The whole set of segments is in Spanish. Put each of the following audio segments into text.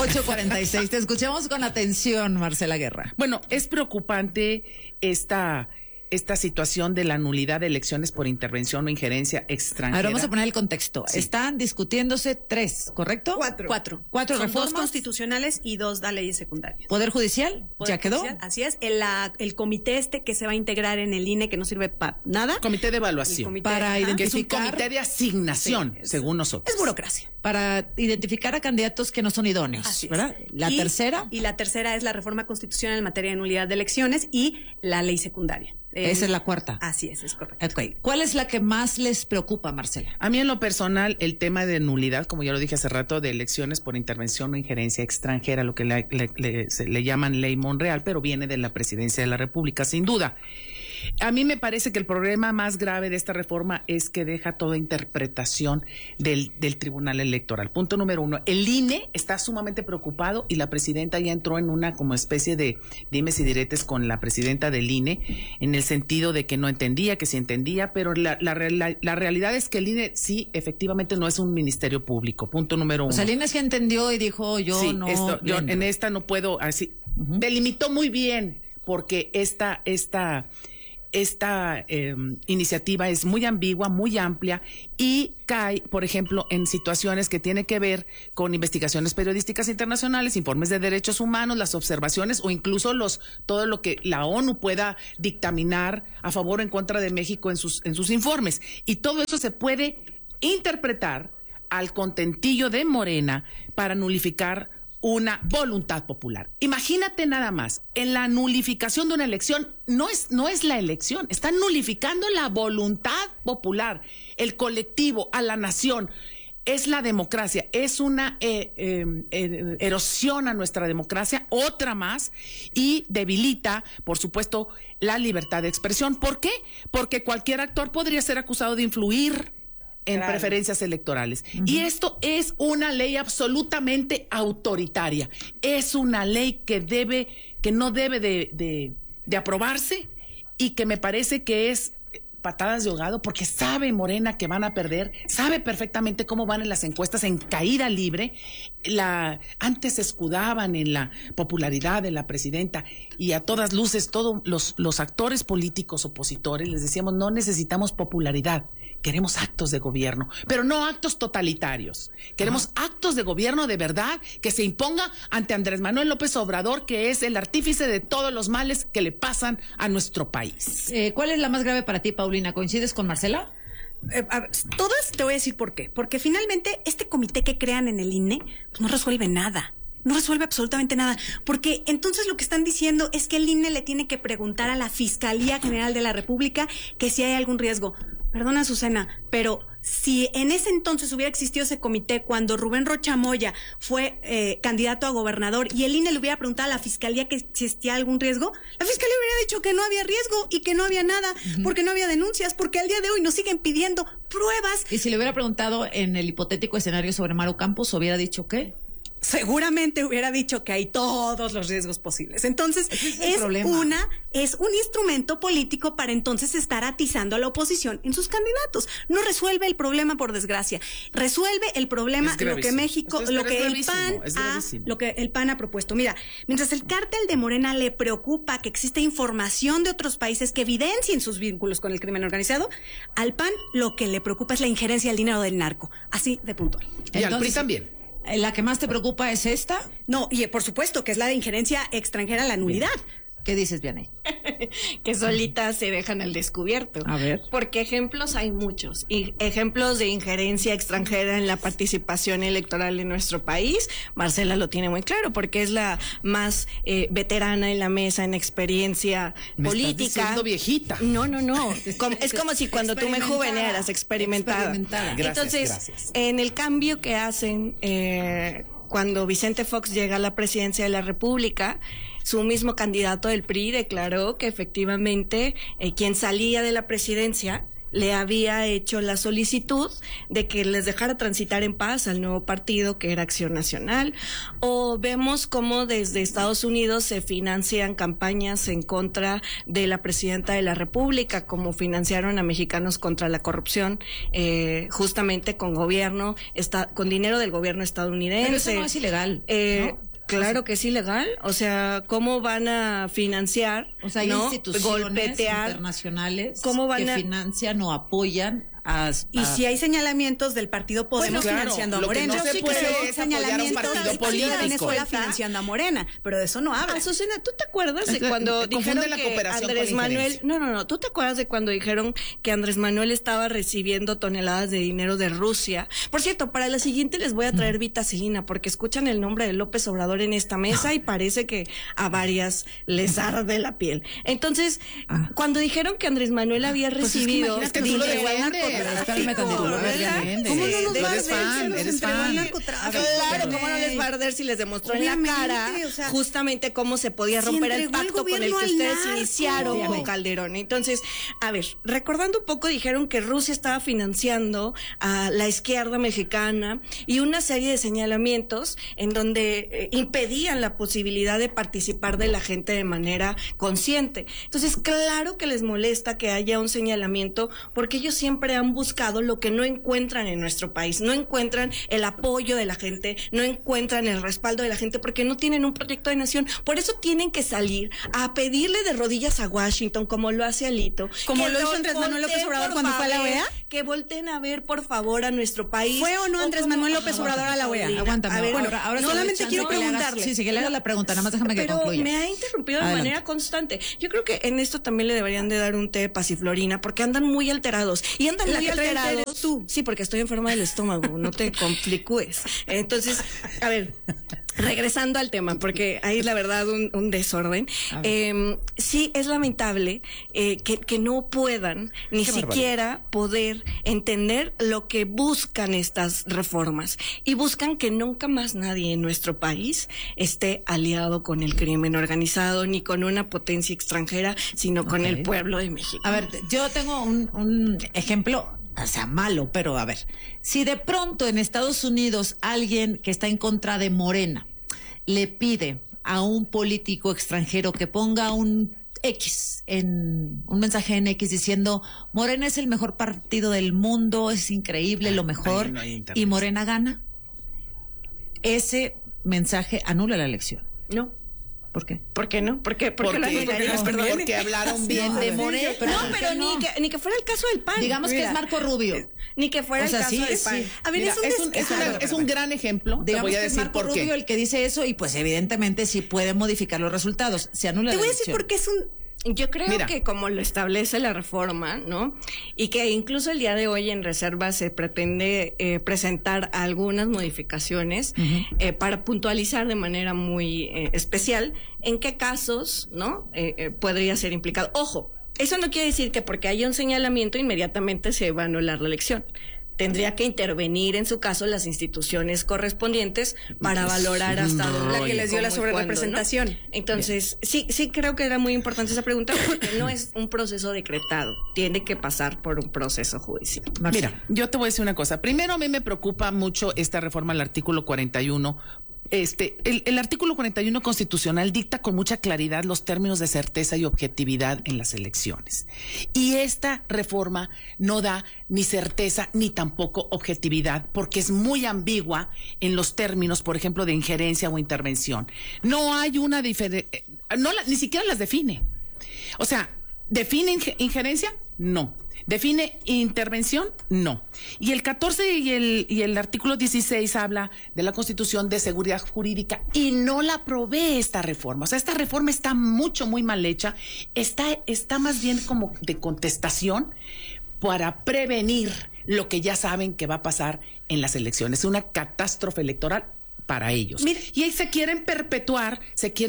8:46. Te escuchamos con atención, Marcela Guerra. Bueno, es preocupante esta situación de la nulidad de elecciones por intervención o injerencia extranjera. Ahora vamos a poner el contexto. Sí. Están discutiéndose 3, ¿correcto? Cuatro. Cuatro Son reformas. 2 constitucionales y 2 leyes secundarias. Poder Judicial, Poder ¿ya quedó? Judicial, así es. El comité que se va a integrar en el INE, que no sirve para nada. Comité de evaluación. El comité, Para ajá. Que es un identificar- comité de asignación, Sí, según nosotros. Es burocracia. Para identificar a candidatos que no son idóneos, Así es. ¿verdad? La tercera. Y la tercera es la reforma constitucional en materia de nulidad de elecciones y la ley secundaria. Esa es la cuarta. Así es correcto. Ok. ¿Cuál es la que más les preocupa, Marcela? A mí en lo personal, el tema de nulidad, como ya lo dije hace rato, de elecciones por intervención o injerencia extranjera, lo que le llaman ley Monreal, pero viene de la presidencia de la República, sin duda. A mí me parece que el problema más grave de esta reforma es que deja toda interpretación del Tribunal Electoral. Punto número 1. El INE está sumamente preocupado y la presidenta ya entró en una como especie de dimes y diretes con la presidenta del INE, en el sentido de que no entendía, que sí entendía, pero la realidad es que el INE sí, efectivamente, no es un ministerio público. Punto número 1. O sea, el INE sí entendió y dijo, yo Sí, no. yo entro. en esta no puedo, así, delimitó muy bien, porque esta iniciativa es muy ambigua, muy amplia y cae, por ejemplo, en situaciones que tienen que ver con investigaciones periodísticas internacionales, informes de derechos humanos, las observaciones o incluso todo lo que la ONU pueda dictaminar a favor o en contra de México en sus informes. Y todo eso se puede interpretar al contentillo de Morena para nulificar una voluntad popular. Imagínate nada más, en la nulificación de una elección no es la elección, están nulificando la voluntad popular, el colectivo, a la nación. Es la democracia, es una erosión a nuestra democracia, otra más, y debilita, por supuesto, la libertad de expresión. ¿Por qué? Porque cualquier actor podría ser acusado de influir en preferencias electorales. Y esto es una ley absolutamente autoritaria. Es una ley que no debe de aprobarse y que me parece que es patadas de ahogado, porque sabe Morena que van a perder, sabe perfectamente cómo van en las encuestas en caída libre. Antes se escudaban en la popularidad de la presidenta y a todas luces todos los actores políticos opositores les decíamos, no necesitamos popularidad, queremos actos de gobierno, pero no actos totalitarios. Queremos actos de gobierno de verdad que se imponga ante Andrés Manuel López Obrador, que es el artífice de todos los males que le pasan a nuestro país. ¿Cuál es la más grave para ti, Paulina? ¿Coincides con Marcela? A ver, todas te voy a decir por qué. Porque finalmente este comité que crean en el INE pues no resuelve nada. No resuelve absolutamente nada, porque entonces lo que están diciendo es que el INE le tiene que preguntar a la Fiscalía General de la República que si hay algún riesgo. Perdona, Azucena, pero si en ese entonces hubiera existido ese comité cuando Rubén Rocha Moya fue candidato a gobernador y el INE le hubiera preguntado a la Fiscalía que si existía algún riesgo, la Fiscalía hubiera dicho que no había riesgo y que no había nada, porque no había denuncias, porque al día de hoy nos siguen pidiendo pruebas. Y si le hubiera preguntado en el hipotético escenario sobre Maru Campos, ¿hubiera dicho qué? Seguramente hubiera dicho que hay todos los riesgos posibles. Entonces, es un instrumento político para entonces estar atizando a la oposición en sus candidatos. No resuelve el problema, por desgracia. Resuelve el problema lo que México, lo que el PAN ha propuesto. Mira, mientras el cártel de Morena le preocupa que exista información de otros países que evidencien sus vínculos con el crimen organizado, al PAN lo que le preocupa es la injerencia del dinero del narco. Así de puntual. Y al PRI también. ¿La que más te preocupa es esta? No, y por supuesto que es la de injerencia extranjera a la nulidad. ¿Qué dices, Vianey? Que solitas se dejan al descubierto. A ver. Porque ejemplos hay muchos. Y ejemplos de injerencia extranjera en la participación electoral en nuestro país. Marcela lo tiene muy claro, porque es la más veterana en la mesa en experiencia política. ¿Me estás diciendo viejita? No. Es como si cuando tú me juvenearas, experimentada. Entonces, en el cambio que hacen cuando Vicente Fox llega a la presidencia de la República, su mismo candidato del PRI declaró que efectivamente quien salía de la presidencia le había hecho la solicitud de que les dejara transitar en paz al nuevo partido que era Acción Nacional, o vemos cómo desde Estados Unidos se financian campañas en contra de la presidenta de la República, como financiaron a Mexicanos contra la Corrupción, justamente con dinero del gobierno estadounidense. Pero eso no es ilegal, ¿no? Claro que es ilegal, o sea, ¿cómo van a financiar, o sea, hay instituciones internacionales que financian o apoyan y si hay señalamientos del partido Podemos financiando a Morena. No se puede es apoyar a un partido político. Financiando a Morena, pero de eso no habla. Azucena, ¿tú te acuerdas de cuando dijeron que Andrés Manuel... No, ¿tú te acuerdas de cuando dijeron que Andrés Manuel estaba recibiendo toneladas de dinero de Rusia? Por cierto, para la siguiente les voy a traer vitacilina, porque escuchan el nombre de López Obrador en esta mesa y parece que a varias les arde la piel. Entonces, cuando dijeron que Andrés Manuel había recibido dinero... Espérame tantito. ¿Cómo no nos va a eres fan? Claro, ¿cómo no les va a arder si les demostró en la cara justamente cómo se podía romper el pacto con el que ustedes iniciaron con Calderón? Entonces, a ver, recordando un poco, dijeron que Rusia estaba financiando a la izquierda mexicana y una serie de señalamientos en donde impedían la posibilidad de participar de la gente de manera consciente. Entonces, claro que les molesta que haya un señalamiento, porque ellos siempre han buscado lo que no encuentran en nuestro país, no encuentran el apoyo de la gente, no encuentran el respaldo de la gente, porque no tienen un proyecto de nación. Por eso tienen que salir a pedirle de rodillas a Washington, como lo hace Alito, como lo hizo Andrés Manuel López Obrador cuando fue a la OEA, que volteen a ver, por favor, a nuestro país. ¿Fue o no Andrés Manuel López Obrador a la OEA? Aguántame. A ver, ahora solamente quiero preguntarle. Sí, que le haga la pregunta, nada más déjame que concluya. Pero me ha interrumpido de manera constante. Yo creo que en esto también le deberían de dar un té de pasiflorina, porque andan muy alterados. Y andan muy alterados. Tú. Sí, porque estoy enferma del estómago, no te compliques. Entonces, a ver, regresando al tema, porque hay la verdad un desorden. Sí, es lamentable que no puedan ni siquiera poder entender lo que buscan estas reformas. Y buscan que nunca más nadie en nuestro país esté aliado con el crimen organizado, ni con una potencia extranjera, sino con el pueblo de México. A ver, yo tengo un ejemplo, o sea, malo, pero a ver, si de pronto en Estados Unidos alguien que está en contra de Morena le pide a un político extranjero que ponga un mensaje en X diciendo Morena es el mejor partido del mundo, es increíble, lo mejor, y Morena gana, ese mensaje anula la elección. No. ¿Por qué? ¿Por qué no? Porque hablaron bien de Morena. Pero ni que fuera el caso del PAN. Digamos que es Marco Rubio. Ni que fuera el caso del PAN. A ver, es un gran ejemplo. Digamos te voy a que decir es Marco por qué. Rubio el que dice eso y pues evidentemente sí puede modificar los resultados. Se anula la elección. Te voy a decir por qué es un... Yo creo que como lo establece la reforma, ¿no? Y que incluso el día de hoy en reserva se pretende presentar algunas modificaciones para puntualizar de manera muy especial en qué casos, ¿no? Podría ser implicado. Ojo, eso no quiere decir que porque haya un señalamiento inmediatamente se va a anular la elección. Tendría que intervenir en su caso las instituciones correspondientes para valorar hasta dónde la que les dio la sobrerepresentación. ¿No? Entonces, sí creo que era muy importante esa pregunta, porque no es un proceso decretado, tiene que pasar por un proceso judicial. Mira, yo te voy a decir una cosa. Primero, a mí me preocupa mucho esta reforma al artículo 41. El artículo 41 constitucional dicta con mucha claridad los términos de certeza y objetividad en las elecciones. Y esta reforma no da ni certeza ni tampoco objetividad, porque es muy ambigua en los términos, por ejemplo, de injerencia o intervención. No hay una diferencia, ni siquiera las define. O sea, ¿define injerencia? No. ¿Define intervención? No. Y el 14 y el artículo 16 habla de la Constitución de seguridad jurídica y no la provee esta reforma. O sea, esta reforma está muy mal hecha. Está más bien como de contestación para prevenir lo que ya saben que va a pasar en las elecciones. Una catástrofe electoral para ellos. Mira, y ahí se quieren perpetuar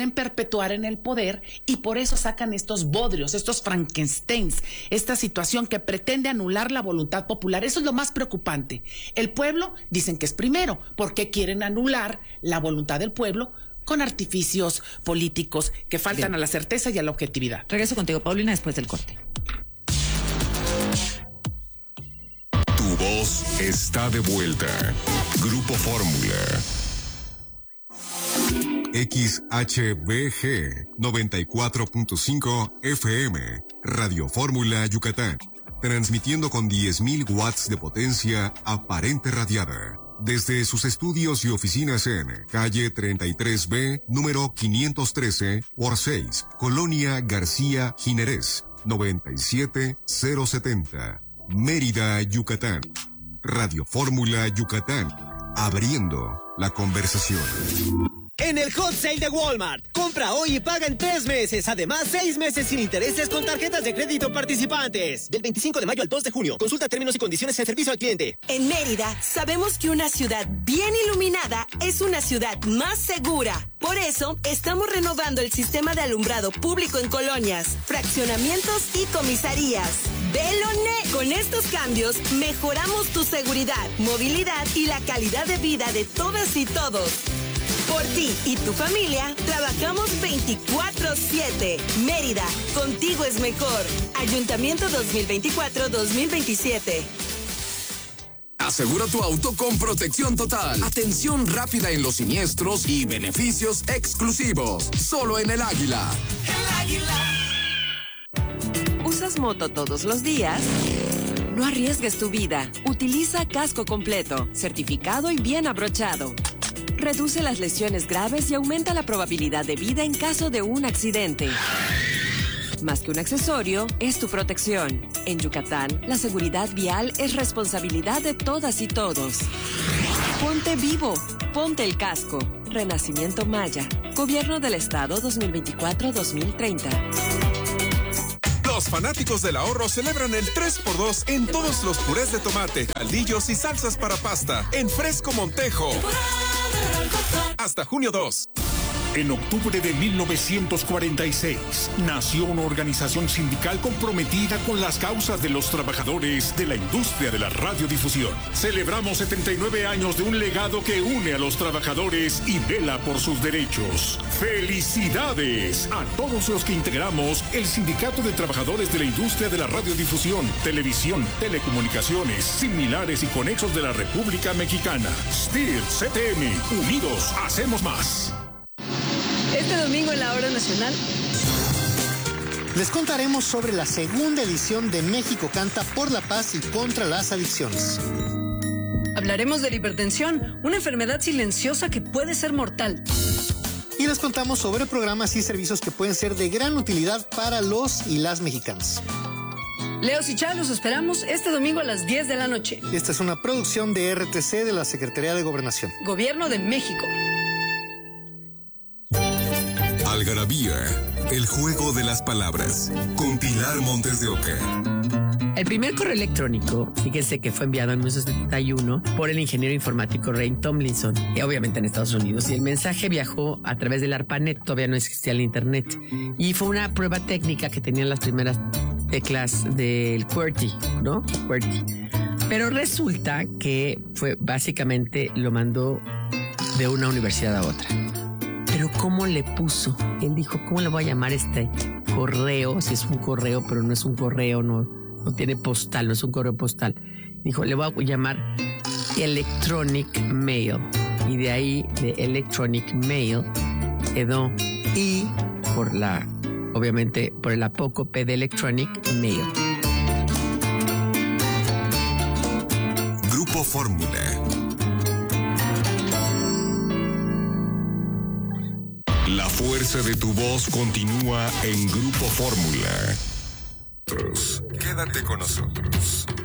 en el poder, y por eso sacan estos bodrios, estos Frankensteins, esta situación que pretende anular la voluntad popular. Eso es lo más preocupante. El pueblo dicen que es primero, porque quieren anular la voluntad del pueblo con artificios políticos que faltan a la certeza y a la objetividad. Regreso contigo, Paulina, después del corte. voz está de vuelta. Grupo Fórmula. XHBG 94.5 FM, Radio Fórmula Yucatán, transmitiendo con 10.000 watts de potencia aparente radiada, desde sus estudios y oficinas en calle 33B, número 513 por 6, Colonia García Ginerés, 97070, Mérida, Yucatán. Radio Fórmula Yucatán, abriendo la conversación. En el Hot Sale de Walmart, compra hoy y paga en 3 meses. Además, 6 meses sin intereses con tarjetas de crédito participantes. Del 25 de mayo al 2 de junio. Consulta términos y condiciones en servicio al cliente. En Mérida, sabemos que una ciudad bien iluminada es una ciudad más segura. Por eso, estamos renovando el sistema de alumbrado público en colonias, fraccionamientos y comisarías. ¡Veloné! Con estos cambios, mejoramos tu seguridad, movilidad y la calidad de vida de todas y todos. Por ti y tu familia, trabajamos 24/7. Mérida, contigo es mejor. Ayuntamiento 2024-2027. Asegura tu auto con protección total, atención rápida en los siniestros y beneficios exclusivos. Solo en El Águila. El Águila. ¿Usas moto todos los días? No arriesgues tu vida. Utiliza casco completo, certificado y bien abrochado. Reduce las lesiones graves y aumenta la probabilidad de vida en caso de un accidente. Más que un accesorio, es tu protección. En Yucatán, la seguridad vial es responsabilidad de todas y todos. Ponte vivo, ponte el casco. Renacimiento Maya. Gobierno del Estado 2024-2030. Los fanáticos del ahorro celebran el 3x2 en todos los purés de tomate, caldillos y salsas para pasta en Fresco Montejo. Hasta junio 2. En octubre de 1946, nació una organización sindical comprometida con las causas de los trabajadores de la industria de la radiodifusión. Celebramos 79 años de un legado que une a los trabajadores y vela por sus derechos. ¡Felicidades a todos los que integramos el Sindicato de Trabajadores de la Industria de la Radiodifusión, Televisión, Telecomunicaciones, Similares y Conexos de la República Mexicana! STIR, CTM, unidos, hacemos más. Este domingo en la Hora Nacional les contaremos sobre la segunda edición de México Canta por la Paz y contra las adicciones. Hablaremos de la hipertensión, una enfermedad silenciosa que puede ser mortal. Y les contamos sobre programas y servicios que pueden ser de gran utilidad para los y las mexicanos. Leo y Chá, los esperamos este domingo a las 10 de la noche. Esta es una producción de RTC de la Secretaría de Gobernación. Gobierno de México. Algarabía, el juego de las palabras, con Pilar Montes de Oca. El primer correo electrónico, fíjense que fue enviado en 1971 por el ingeniero informático Ray Tomlinson, y obviamente en Estados Unidos, y el mensaje viajó a través del ARPANET, todavía no existía el internet, y fue una prueba técnica que tenían las primeras teclas del QWERTY, ¿no? QWERTY. Pero resulta que fue básicamente lo mandó de una universidad a otra. Pero ¿cómo le puso? Él dijo, ¿cómo le voy a llamar este correo? Si es un correo, pero no es un correo, no tiene postal, no es un correo postal. Dijo, le voy a llamar Electronic Mail. Y de ahí, de Electronic Mail, quedó I obviamente, por el apócope de Electronic Mail. Grupo Fórmula. La fuerza de tu voz continúa en Grupo Fórmula. Quédate con nosotros.